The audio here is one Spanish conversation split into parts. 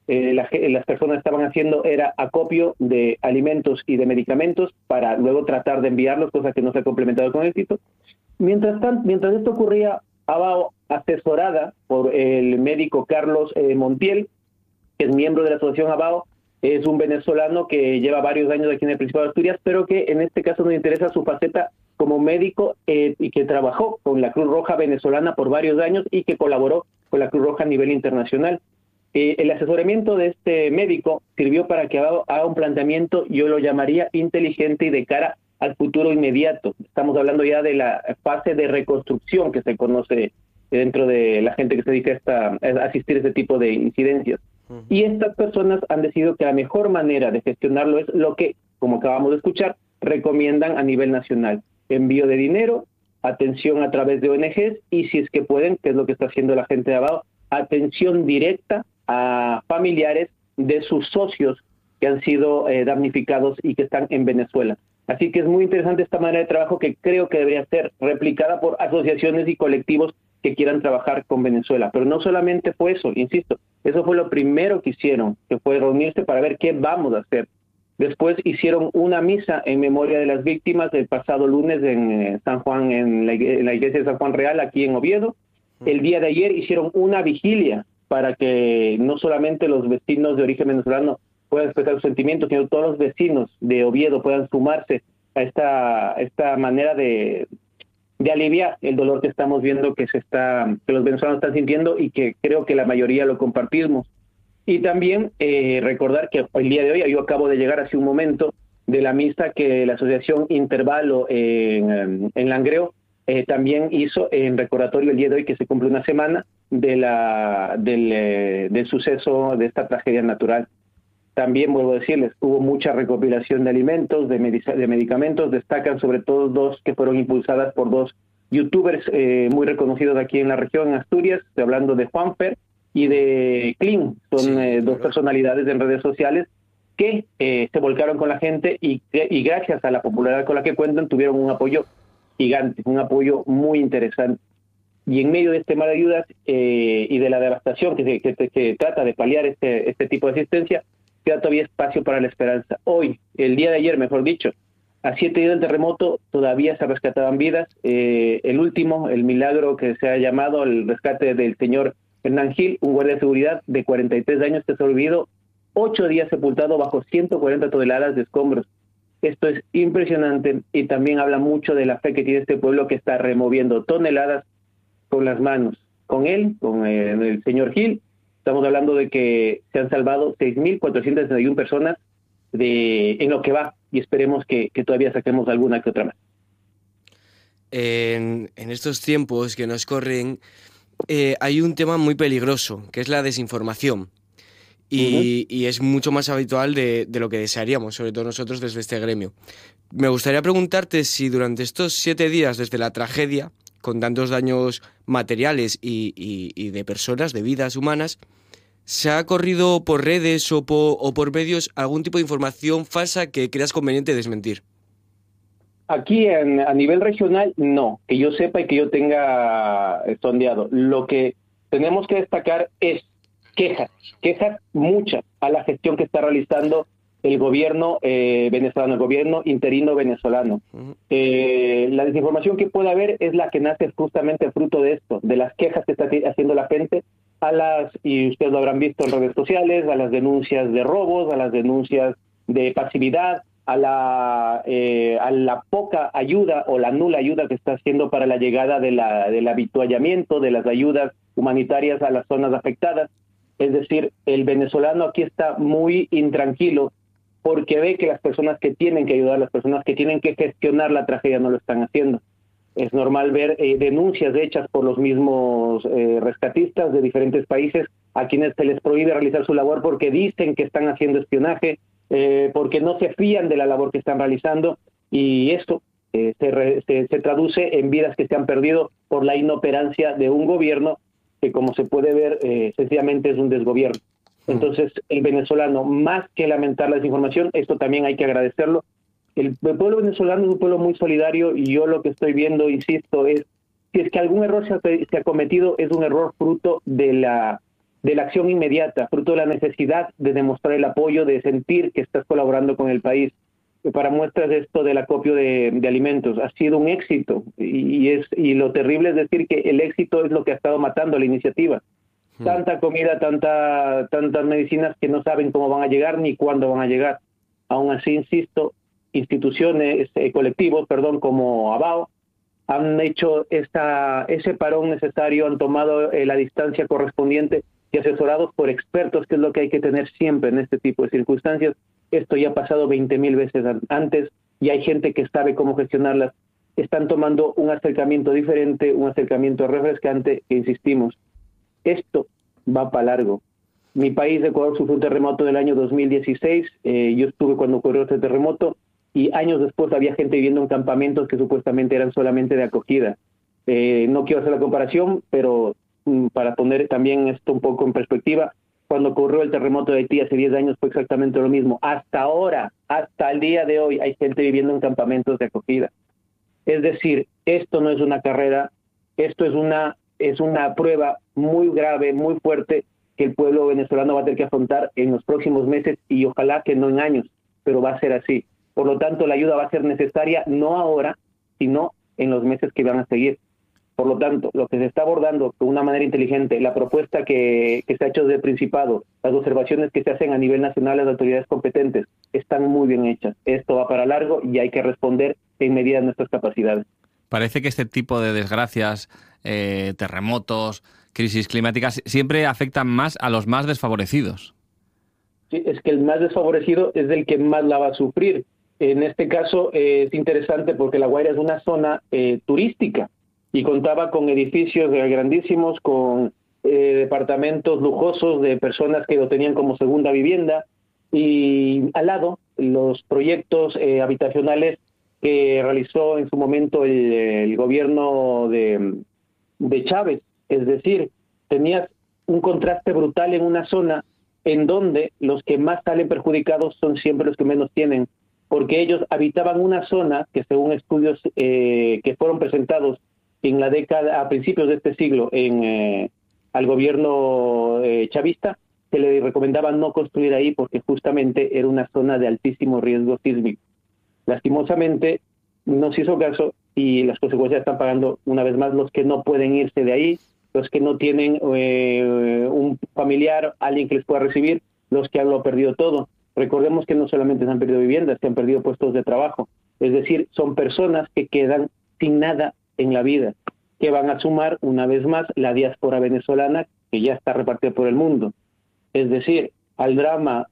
las personas estaban haciendo era acopio de alimentos y de medicamentos para luego tratar de enviarlos, cosa que no se ha complementado con éxito. Mientras esto ocurría, Abao, asesorada por el médico Carlos Montiel, que es miembro de la Asociación Abao, es un venezolano que lleva varios años aquí en el Principado de Asturias, pero que en este caso nos interesa su faceta como médico y que trabajó con la Cruz Roja venezolana por varios años y que colaboró con la Cruz Roja a nivel internacional. El asesoramiento de este médico sirvió para que haga un planteamiento, yo lo llamaría inteligente y de cara al futuro inmediato. Estamos hablando ya de la fase de reconstrucción que se conoce dentro de la gente que se dedica a asistir a este tipo de incidencias. Y estas personas han decidido que la mejor manera de gestionarlo es lo que, como acabamos de escuchar, recomiendan a nivel nacional. Envío de dinero, atención a través de ONGs y si es que pueden, que es lo que está haciendo la gente de abajo, atención directa a familiares de sus socios que han sido damnificados y que están en Venezuela. Así que es muy interesante esta manera de trabajo que creo que debería ser replicada por asociaciones y colectivos que quieran trabajar con Venezuela. Pero no solamente fue eso, insisto, eso fue lo primero que hicieron, que fue reunirse para ver qué vamos a hacer. Después hicieron una misa en memoria de las víctimas del pasado lunes en San Juan, en la iglesia de San Juan Real, aquí en Oviedo. El día de ayer hicieron una vigilia para que no solamente los vecinos de origen venezolano puedan expresar sus sentimientos, sino todos los vecinos de Oviedo puedan sumarse a esta manera de aliviar el dolor que estamos viendo que los venezolanos están sintiendo y que creo que la mayoría lo compartimos. Y también recordar que el día de hoy, yo acabo de llegar hace un momento de la misa que la Asociación Intervalo en Langreo también hizo en recordatorio el día de hoy que se cumple una semana del suceso de esta tragedia natural. También vuelvo a decirles, hubo mucha recopilación de alimentos, de medicamentos, destacan sobre todo dos que fueron impulsadas por dos youtubers muy reconocidos aquí en la región, en Asturias, estoy hablando de Juanfer y de Clean, son dos personalidades en redes sociales que se volcaron con la gente y gracias a la popularidad con la que cuentan tuvieron un apoyo gigante, un apoyo muy interesante. Y en medio de este mar de ayudas y de la devastación que trata de paliar este tipo de asistencia, queda todavía espacio para la esperanza. Hoy, el día de ayer, mejor dicho, a 7 días del terremoto, todavía se rescataban vidas. El último, el milagro que se ha llamado el rescate del señor Hernán Gil, un guardia de seguridad de 43 años que ha sobrevivido 8 días sepultado bajo 140 toneladas de escombros. Esto es impresionante y también habla mucho de la fe que tiene este pueblo que está removiendo toneladas con las manos. Con él, con el señor Gil, estamos hablando de que se han salvado 6.461 personas en lo que va y esperemos que todavía saquemos alguna que otra más. En estos tiempos que nos corren hay un tema muy peligroso, que es la desinformación. Y es mucho más habitual de lo que desearíamos, sobre todo nosotros desde este gremio. Me gustaría preguntarte si durante estos 7 días desde la tragedia, con tantos daños materiales y de personas, de vidas humanas, ¿se ha corrido por redes o por medios algún tipo de información falsa que creas conveniente desmentir? Aquí a nivel regional, no, que yo sepa y que yo tenga sondeado. Lo que tenemos que destacar es quejas muchas a la gestión que está realizando el gobierno venezolano, el gobierno interino venezolano. La desinformación que puede haber es la que nace justamente fruto de esto, de las quejas que está haciendo la gente y ustedes lo habrán visto en redes sociales, a las denuncias de robos, a las denuncias de pasividad, a la poca ayuda o la nula ayuda que está haciendo para la llegada del habituallamiento, de las ayudas humanitarias a las zonas afectadas. Es decir, el venezolano aquí está muy intranquilo porque ve que las personas que tienen que ayudar, las personas que tienen que gestionar la tragedia no lo están haciendo. Es normal ver denuncias hechas por los mismos rescatistas de diferentes países a quienes se les prohíbe realizar su labor porque dicen que están haciendo espionaje, porque no se fían de la labor que están realizando y esto se traduce en vidas que se han perdido por la inoperancia de un gobierno que, como se puede ver, sencillamente es un desgobierno. Entonces, el venezolano, más que lamentar la desinformación, esto también hay que agradecerlo. El pueblo venezolano es un pueblo muy solidario y yo lo que estoy viendo, insisto, es si es que algún error se ha cometido, es un error fruto de de la acción inmediata, fruto de la necesidad de demostrar el apoyo, de sentir que estás colaborando con el país. Para muestras de esto del acopio de alimentos, ha sido un éxito y lo terrible es decir que el éxito es lo que ha estado matando la iniciativa. Tanta comida, tantas medicinas que no saben cómo van a llegar ni cuándo van a llegar. Aún así, insisto, instituciones, colectivos, como ABAO, han hecho ese parón necesario, han tomado la distancia correspondiente y asesorados por expertos, que es lo que hay que tener siempre en este tipo de circunstancias. Esto ya ha pasado 20.000 veces antes y hay gente que sabe cómo gestionarlas. Están tomando un acercamiento diferente, un acercamiento refrescante, que insistimos, esto va para largo. Mi país, Ecuador, sufrió un terremoto del año 2016, yo estuve cuando ocurrió este terremoto, y años después había gente viviendo en campamentos que supuestamente eran solamente de acogida. No quiero hacer la comparación, pero para poner también esto un poco en perspectiva, cuando ocurrió el terremoto de Haití hace 10 años fue exactamente lo mismo. Hasta ahora, hasta el día de hoy, hay gente viviendo en campamentos de acogida. Es decir, esto no es una carrera, esto es una prueba muy grave, muy fuerte, que el pueblo venezolano va a tener que afrontar en los próximos meses y ojalá que no en años, pero va a ser así. Por lo tanto, la ayuda va a ser necesaria no ahora, sino en los meses que van a seguir. Por lo tanto, lo que se está abordando de una manera inteligente, la propuesta que se ha hecho desde el Principado, las observaciones que se hacen a nivel nacional las autoridades competentes, están muy bien hechas. Esto va para largo y hay que responder en medida de nuestras capacidades. Parece que este tipo de desgracias, terremotos, crisis climáticas, siempre afectan más a los más desfavorecidos. Sí, es que el más desfavorecido es el que más la va a sufrir. En este caso es interesante porque La Guaira es una zona turística y contaba con edificios grandísimos, con departamentos lujosos de personas que lo tenían como segunda vivienda, y al lado los proyectos habitacionales que realizó en su momento el gobierno de Chávez. Es decir, tenías un contraste brutal en una zona en donde los que más salen perjudicados son siempre los que menos tienen, porque ellos habitaban una zona que, según estudios que fueron presentados en la década, a principios de este siglo, al gobierno chavista, se le recomendaba no construir ahí porque justamente era una zona de altísimo riesgo sísmico. Lastimosamente no se hizo caso y las consecuencias están pagando una vez más los que no pueden irse de ahí, los que no tienen un familiar, alguien que les pueda recibir, los que han perdido todo. Recordemos que no solamente se han perdido viviendas, se han perdido puestos de trabajo. Es decir, son personas que quedan sin nada en la vida, que van a sumar una vez más la diáspora venezolana que ya está repartida por el mundo. Es decir, al drama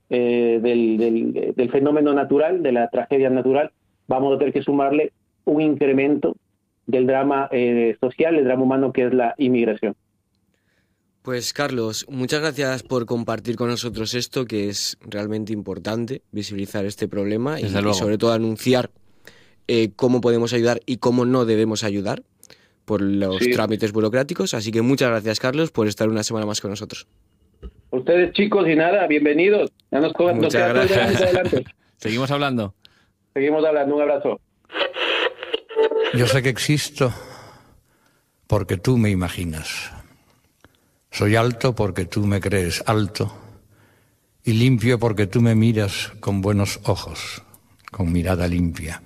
del fenómeno natural, de la tragedia natural, vamos a tener que sumarle un incremento del drama social, el drama humano, que es la inmigración. Pues Carlos, muchas gracias por compartir con nosotros esto, que es realmente importante, visibilizar este problema y sobre todo anunciar cómo podemos ayudar y cómo no debemos ayudar por los trámites burocráticos. Así que muchas gracias, Carlos, por estar una semana más con nosotros. Ustedes, chicos, y nada, bienvenidos. Ya muchas gracias. Seguimos hablando. Seguimos hablando. Un abrazo. Yo sé que existo porque tú me imaginas. Soy alto porque tú me crees alto y limpio porque tú me miras con buenos ojos, con mirada limpia.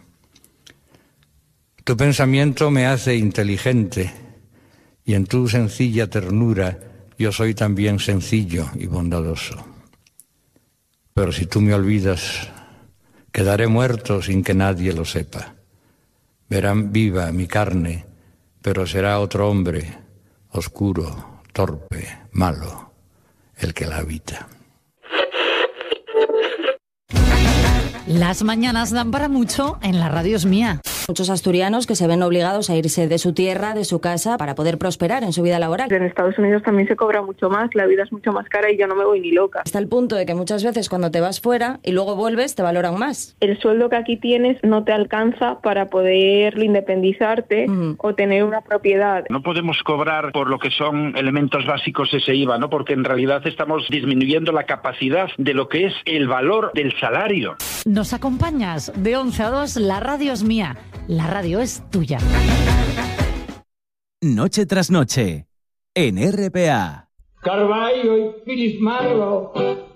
Tu pensamiento me hace inteligente y en tu sencilla ternura yo soy también sencillo y bondadoso. Pero si tú me olvidas, quedaré muerto sin que nadie lo sepa. Verán viva mi carne, pero será otro hombre, oscuro, torpe, malo, el que la habita. Las mañanas dan para mucho en La Radio es Mía. Muchos asturianos que se ven obligados a irse de su tierra, de su casa, para poder prosperar en su vida laboral. En Estados Unidos también se cobra mucho más, la vida es mucho más cara y yo no me voy ni loca. Hasta el punto de que muchas veces cuando te vas fuera y luego vuelves te valoran más. El sueldo que aquí tienes no te alcanza para poder independizarte o tener una propiedad. No podemos cobrar por lo que son elementos básicos ese IVA, ¿no? Porque en realidad estamos disminuyendo la capacidad de lo que es el valor del salario. Nos acompañas de 11 a 2, La Radio es Mía. La radio es tuya. Noche tras noche, en RPA. Carballo y Phyllis Marlowe